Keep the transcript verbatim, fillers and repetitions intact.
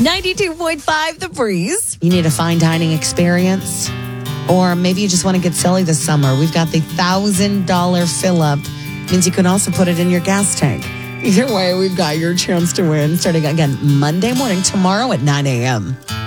ninety-two point five The Breeze. You need a fine dining experience? Or maybe you just want to get silly this summer. We've got the one thousand dollars fill-up. Means you can also put it in your gas tank. Either way, we've got your chance to win starting again Monday morning, tomorrow at nine a.m.